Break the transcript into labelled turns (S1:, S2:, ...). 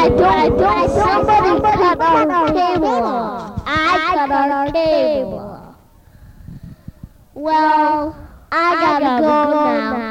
S1: Somebody cut our cable. I cut our cable. Well, I gotta go now.